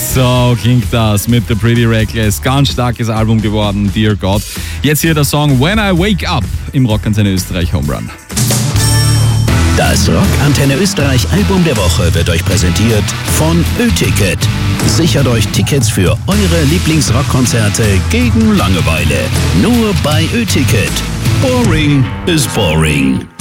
So klingt das mit The Pretty Reckless. Ganz starkes Album geworden, Dear God. Jetzt hier der Song When I Wake Up im Rockantenne Österreich Home Run. Das Rockantenne Österreich Album der Woche wird euch präsentiert von Ö-Ticket. Sichert euch Tickets für eure Lieblingsrockkonzerte gegen Langeweile. Nur bei Ö-Ticket. Boring is boring.